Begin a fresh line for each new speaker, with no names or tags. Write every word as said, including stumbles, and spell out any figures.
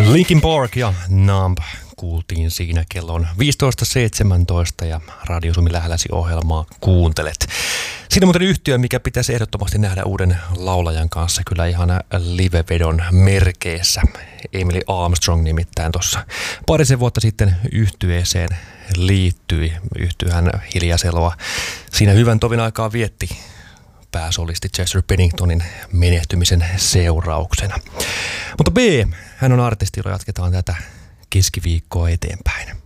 Linkin Park ja Numb kuultiin siinä. Kello on viisitoista seitsemäntoista ja Radio Suomi lähelläsi ohjelmaa kuuntelet. Siinä muuten yhtiö, mikä pitäisi ehdottomasti nähdä uuden laulajan kanssa, kyllä ihan livevedon merkeissä. Emily Armstrong nimittäin tuossa parisen vuotta sitten yhtyeeseen liittyi. Yhtyehän hiljaiseloa siinä hyvän tovin aikaa vietti pääsolisti Chester Benningtonin menehtymisen seurauksena. Mutta B, hän on artisti, jolla jatketaan tätä keskiviikkoa eteenpäin.